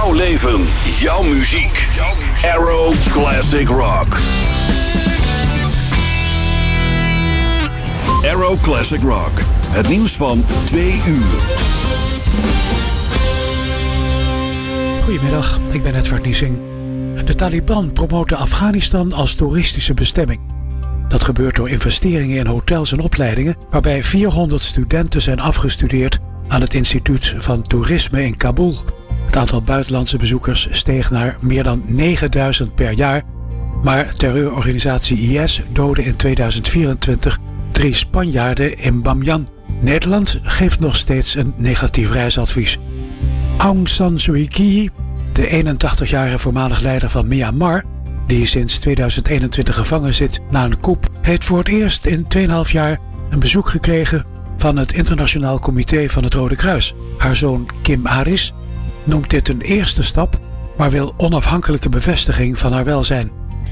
Jouw leven, jouw muziek. Arrow Classic Rock. Arrow Classic Rock. Het nieuws van 2 uur. Goedemiddag, ik ben Edward Niesing. De Taliban promoten Afghanistan als toeristische bestemming. Dat gebeurt door investeringen in hotels en opleidingen, waarbij 400 studenten zijn afgestudeerd aan het Instituut van Toerisme in Kabul. Het aantal buitenlandse bezoekers steeg naar meer dan 9000 per jaar, maar terreurorganisatie IS doodde in 2024 3 Spanjaarden in Bamyan. Nederland geeft nog steeds een negatief reisadvies. Aung San Suu Kyi, de 81-jarige voormalig leider van Myanmar, die sinds 2021 gevangen zit na een coup, heeft voor het eerst in 2,5 jaar een bezoek gekregen van het Internationaal Comité van het Rode Kruis. Haar zoon Kim Aris noemt dit een eerste stap, maar wil onafhankelijke bevestiging van haar welzijn.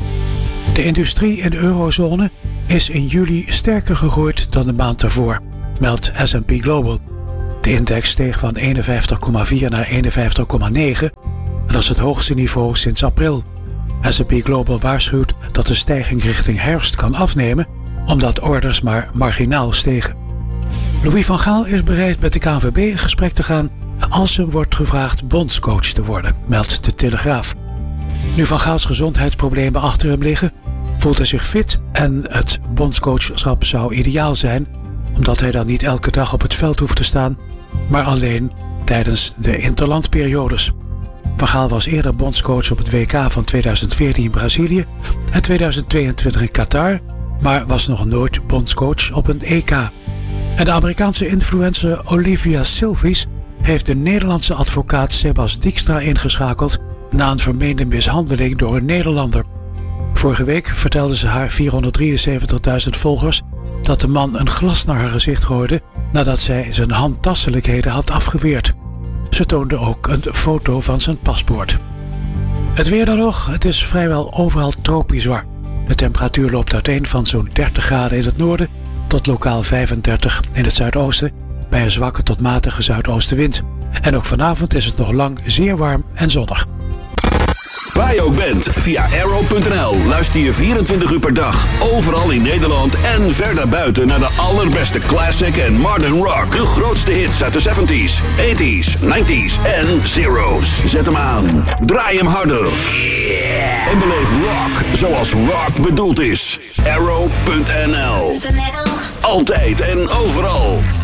De industrie in de eurozone is in juli sterker gegroeid dan de maand daarvoor, meldt S&P Global. De index steeg van 51,4 naar 51,9 en dat is het hoogste niveau sinds april. S&P Global waarschuwt dat de stijging richting herfst kan afnemen, omdat orders maar marginaal stegen. Louis van Gaal is bereid met de KNVB in gesprek te gaan als hem wordt gevraagd bondscoach te worden, meldt de Telegraaf. Nu Van Gaals gezondheidsproblemen achter hem liggen, voelt hij zich fit en het bondscoachschap zou ideaal zijn, omdat hij dan niet elke dag op het veld hoeft te staan, maar alleen tijdens de interlandperiodes. Van Gaal was eerder bondscoach op het WK van 2014 in Brazilië en 2022 in Qatar, maar was nog nooit bondscoach op een EK. En de Amerikaanse influencer Olivia Silvies heeft de Nederlandse advocaat Sebas Dijkstra ingeschakeld na een vermeende mishandeling door een Nederlander. Vorige week vertelde ze haar 473.000 volgers dat de man een glas naar haar gezicht gooide nadat zij zijn handtastelijkheden had afgeweerd. Ze toonde ook een foto van zijn paspoort. Het weer dan nog, het is vrijwel overal tropisch warm. De temperatuur loopt uiteen van zo'n 30 graden in het noorden tot lokaal 35 in het zuidoosten, bij een zwakke tot matige zuidoostenwind. En ook vanavond is het nog lang zeer warm en zonnig. Waar je ook bent, via arrow.nl luister je 24 uur per dag, overal in Nederland en verder buiten naar de allerbeste classic en modern rock. De grootste hits uit de 70s, 80s, 90s en zeros. Zet hem aan, draai hem harder. En beleef rock zoals rock bedoeld is. Arrow.nl. Altijd en overal.